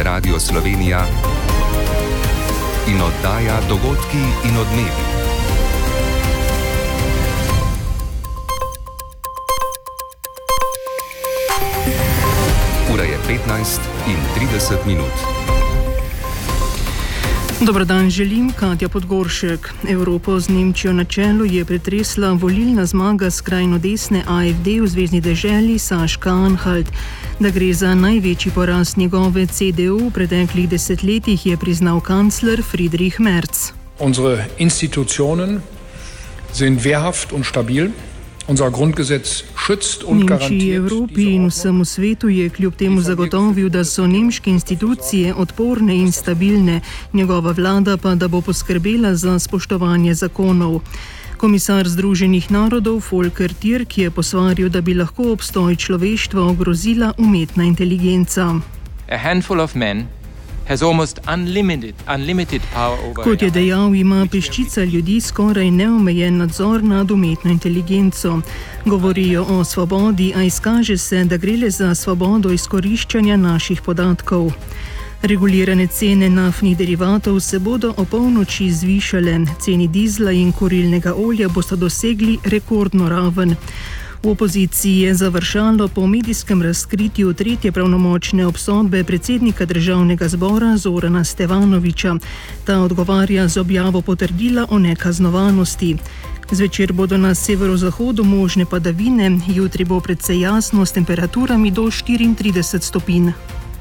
Radio Slovenija in oddaja Dogodki in odmevi. Ura je 15:30. Dober dan želim, Katja Podgoršek. Evropo z Nemčijo na čelu je pretresla volilna zmaga skrajno desne AfD v zvezni deželi Saška-Anhalt. Da gre za največji poraz njegove CDU v preteklih desetletjih, je priznal kancler Friedrich Merz. Unsere Institutionen sind wehrhaft und stabil. Unser Grundgesetz schützt und garantiert. Nemčiji, Evropi in vsemu svetu je kljub temu zagotovil, da so nemške institucije odporne in stabilne, njegova vlada pa, da bo poskrbela za spoštovanje zakonov. Komisar Združenih narodov Volker Türk je posvaril, da bi lahko obstoj človeštva ogrozila umetna inteligenca. A handful of men has almost unlimited power over. Kot je dejal, ima peščica ljudi skoraj neomejen nadzor nad umetno inteligenco. Govorijo o svobodi, a izkaže se, da gre le za svobodo izkoriščanja naših podatkov. Regulirane cene naftnih derivatov se bodo o polnoči zvišale. Ceni dizla in kurilnega olja bosta dosegli rekordno raven. V opoziciji je završalo po medijskem razkritju tretje pravnomočne obsodbe predsednika državnega zbora Zorana Stevanovića. Ta odgovarja z objavo potrdila o nekaznovanosti. Zvečer bodo na severozahodu možne padavine, jutri bo precej jasno s temperaturami do 34 stopinj.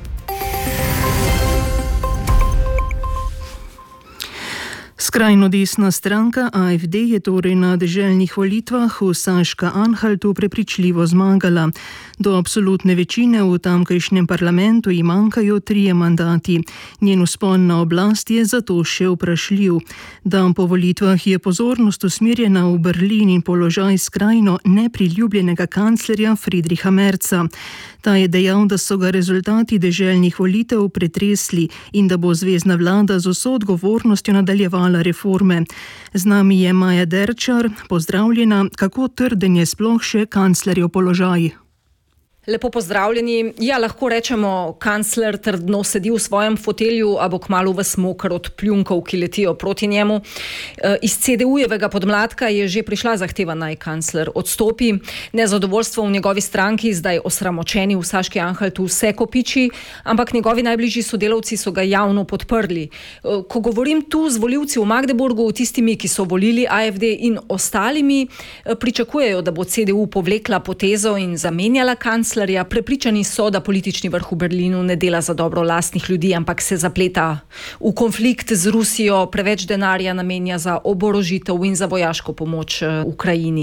Skrajno desna stranka AfD je torej na deželnih volitvah v Saška-Anhaltu prepričljivo zmagala. Do absolutne večine v tamkajšnjem parlamentu ji manjkajo 3 mandati. Njen vzpon na oblast je zato še vprašljiv. Dan po volitvah je pozornost usmerjena v Berlin in položaj skrajno nepriljubljenega kanclerja Friedricha Merza. Ta je dejal, da so ga rezultati deželnih volitev pretresli in da bo zvezna vlada z vso odgovornostjo nadaljevala reforme. Z nami je Maja Derčar. Pozdravljena. Kako trden je sploh še kanclerjev položaj? Lepo pozdravljeni. Ja, lahko rečemo, kancler trdno sedi v svojem fotelju, a bo kmalu ves moker od pljunkov, ki letijo proti njemu. Iz CDU-jevega podmladka je že prišla zahteva, naj kancler odstopi. Nezadovoljstvo v njegovi stranki, zdaj osramočeni v Saški-Anhaltu, vse kopiči, ampak njegovi najbližji sodelavci so ga javno podprli. Ko govorim tu z volivci v Magdeburgu, tistimi, ki so volili AfD in ostalimi, pričakujejo, da bo CDU povlekla potezo in zamenjala kanclerja. Prepričani so, da politični vrh v Berlinu ne dela za dobro lastnih ljudi, ampak se zapleta v konflikt z Rusijo, preveč denarja namenja za oborožitev in za vojaško pomoč Ukrajini.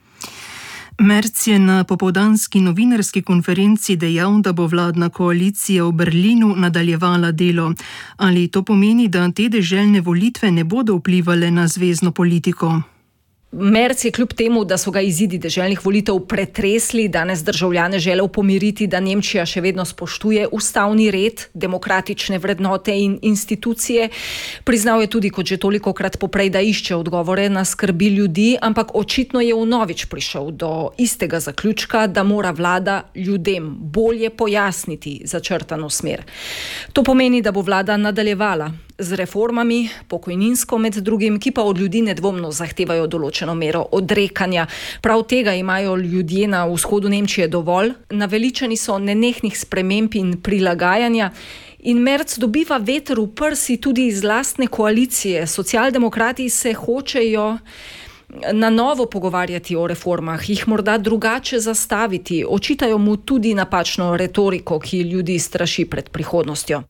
Merz je na popoldanski novinarski konferenci dejal, da bo vladna koalicija v Berlinu nadaljevala delo. Ali to pomeni, da te deželne volitve ne bodo vplivale na zvezno politiko? Merz je kljub temu, da so ga izidi deželnih volitev pretresli, danes državljane želel pomiriti, da Nemčija še vedno spoštuje ustavni red, demokratične vrednote in institucije. Priznal je tudi, kot že tolikokrat poprej, da išče odgovore na skrbi ljudi, ampak očitno je vnovič prišel do istega zaključka, da mora vlada ljudem bolje pojasniti začrtano smer. To pomeni, da bo vlada nadaljevala z reformami, pokojninsko med drugim, ki pa od ljudi nedvomno zahtevajo določeno mero odrekanja. Prav tega imajo ljudje na vzhodu Nemčije dovolj. Naveličani so nenehnih sprememb in prilagajanja. In Merz dobiva veter v prsi tudi iz lastne koalicije. Socialdemokrati se hočejo na novo pogovarjati o reformah, jih morda drugače zastaviti. Očitajo mu tudi napačno retoriko, ki ljudi straši pred prihodnostjo.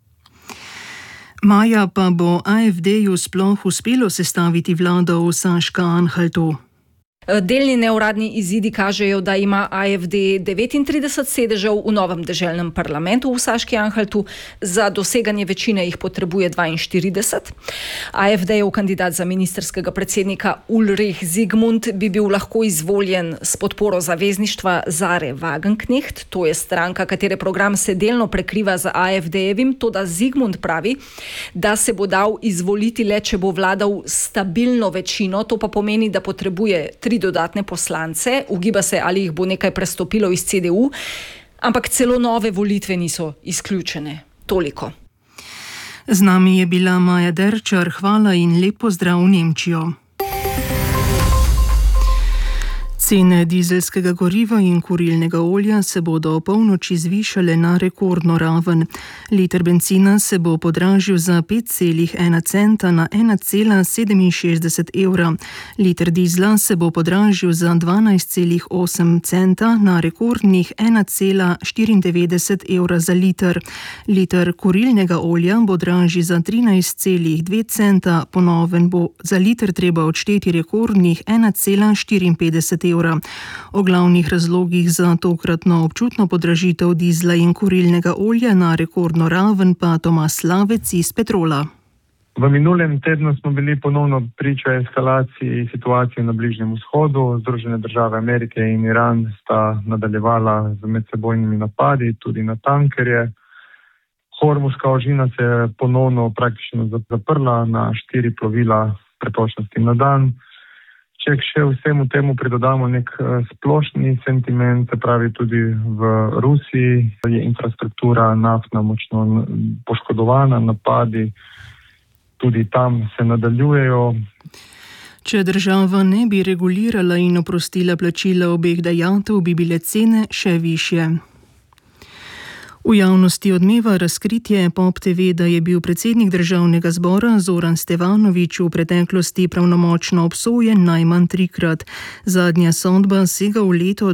Maja, pa bo AfD-ju sploh uspelo sestaviti vlado v Saška-Anhaltu? Delni neuradni izidi kažejo, da ima AfD 39 sedežev v novem deželnem parlamentu v Saški-Anhaltu, za doseganje večine jih potrebuje 42. AfD-jev kandidat za ministerskega predsednika Ulrich Zygmunt bi bil lahko izvoljen s podporo zavezništva Zare Wagenknecht, to je stranka, katere program se delno prekriva z AfD-jevim, toda Zygmunt pravi, da se bo dal izvoliti le, če bo vladal stabilno večino, to pa pomeni, da potrebuje 3 dodatne poslance, ugiba se, ali jih bo nekaj prestopilo iz CDU, ampak celo nove volitve niso izključene. Toliko. Z nami je bila Maja Derčar, hvala in lep pozdrav v Nemčijo. Cene dizelskega goriva in kurilnega olja se bodo opolnoči zvišale na rekordno raven. Liter bencina se bo podražil za 5,1 centa na 1,67 evra. Liter dizla se bo podražil za 12,8 centa na rekordnih 1,94 evra za liter. Liter kurilnega olja bo dražji za 13,2 centa, ponoven bo za liter treba odšteti rekordnih 1,54 evra. O glavnih razlogih za tokratno občutno podražitev dizla in kurilnega olja na rekordno raven pa Tomas Slavec iz Petrola. V minulem tednu smo bili ponovno priča eskalaciji situacije na Bližnjem vzhodu. Združene države Amerike in Iran sta nadaljevala z medsebojnimi napadi tudi na tankerje. Hormuzska ožina se je ponovno praktično zaprla na 4 plovila pretočnosti na dan. Če še vsemu temu pridodamo nek splošni sentiment, se pravi tudi v Rusiji je infrastruktura naftna močno poškodovana, napadi tudi tam se nadaljujejo. Če država ne bi regulirala in oprostila plačila obeh dajatev, bi bile cene še višje. V javnosti odmeva razkritje POP TV, da je bil predsednik državnega zbora Zoran Stevanović v preteklosti pravnomočno obsojen najmanj 3-krat. Zadnja sodba sega v leto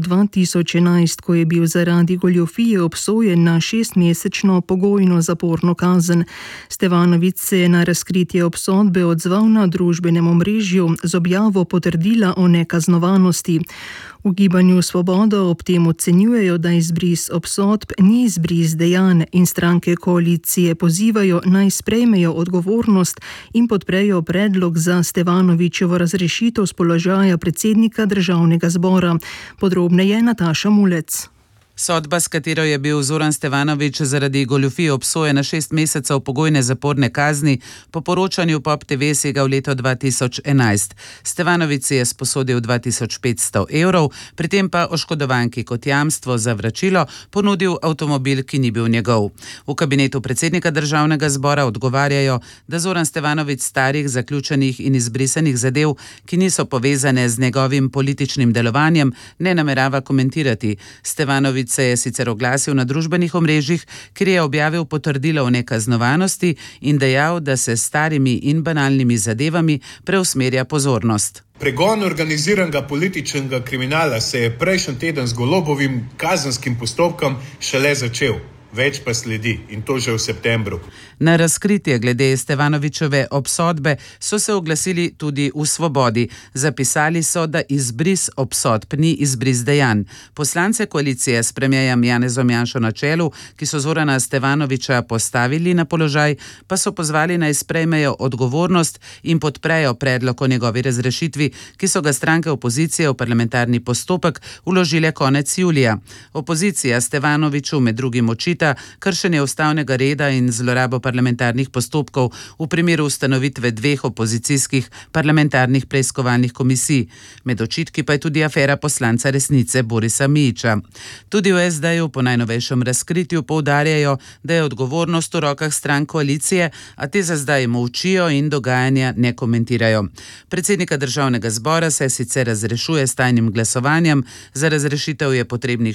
2011, ko je bil zaradi goljufije obsojen na 6-mesečno pogojno zaporno kazen. Stevanović se je na razkritje obsodbe odzval na družbenem omrežju z objavo potrdila o nekaznovanosti. V Gibanju Svoboda ob tem ocenjujejo, da izbris obsodb ni izbris dejanj in stranke koalicije pozivajo naj sprejmejo odgovornost in podprejo predlog za Stevanovićevo razrešitev s položaja predsednika državnega zbora. Podrobneje Nataša Mulec. Sodba, s katero je bil Zoran Stevanović zaradi goljufije obsojen na 6 mesecev pogojne zaporne kazni, po poročanju POP TV sega v leto 2011. Stevanović si je sposodil 2500 evrov, pri tem pa oškodovanki kot jamstvo za vračilo ponudil avtomobil, ki ni bil njegov. V kabinetu predsednika državnega zbora odgovarjajo, da Zoran Stevanović starih, zaključenih in izbrisanih zadev, ki niso povezane z njegovim političnim delovanjem, ne namerava komentirati. Stevanović se je sicer oglasil na družbenih omrežjih, kjer je objavil potrdilo o nekaznovanosti in dejal, da se s starimi in banalnimi zadevami preusmerja pozornost. Pregon organiziranega političnega kriminala se je prejšnji teden z Golobovim kazenskim postopkom šele začel. Več pa sledi in to že v septembru. Na razkritje glede Stevanovićeve obsodbe so se oglasili tudi v Svobodi. Zapisali so, da izbris obsodb ni izbris dejanj. Poslance koalicije s premierjem Janezom Janšo na čelu, ki so Zorana Stevanovića postavili na položaj, pa so pozvali naj sprejmejo odgovornost in podprejo predlog o njegovi razrešitvi, ki so ga stranke opozicije v parlamentarni postopek vložile konec julija. Opozicija Stevanoviću med drugim očita kršenje ustavnega reda in zlorabo parlamentarnih postopkov v primeru ustanovitve 2 opozicijskih parlamentarnih preiskovalnih komisij. Med očitki pa je tudi afera poslanca Resnice Borisa Mijića. Tudi v SD-ju po najnovejšem razkritju poudarjajo, da je odgovornost v rokah strank koalicije, a te za zdaj molčijo in dogajanja ne komentirajo. Predsednika državnega zbora se sicer razrešuje s tajnim glasovanjem, za razrešitev je potrebnih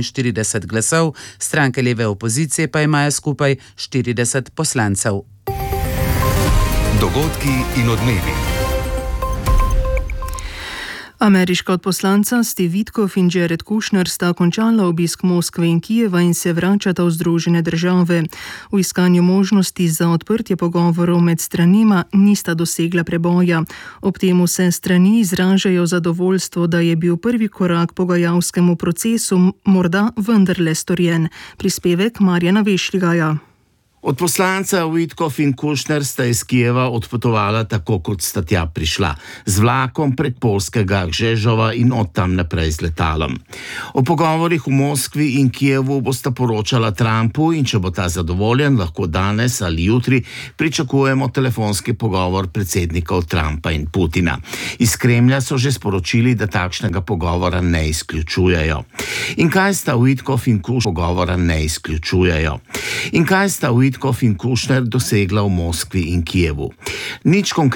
46 glasov, stranke leve opozicije pa imajo skupaj 40 poslancev. Dogodki in odmevi. Ameriška odposlanca Steve Witkoff in Jared Kushner sta končala obisk Moskve in Kijeva in se vračata v Združene države. V iskanju možnosti za odprtje pogovorov med stranima nista dosegla preboja. Ob temu se strani izražajo zadovoljstvo, da je bil prvi korak pogajalskemu procesu morda vendarle storjen. Prispevek Marjana Vešligaja. Odposlanca Witkoff in Kushner sta iz Kijeva odpotovala tako, kot sta tja prišla, z vlakom prek Poljskega Žežova in od tam naprej z letalom. O pogovorih v Moskvi in Kijevu bosta poročala Trumpu in če bo ta zadovoljen, lahko danes ali jutri pričakujemo telefonski pogovor predsednikov Trumpa in Putina. Iz Kremlja so že sporočili, da takšnega pogovora ne izključujejo. In kaj sta Witkoff in Kushner pogovora ne izključujejo? In kaj sta Witkoff in Kušner dosegla v Moskvi in Kijevu? Nič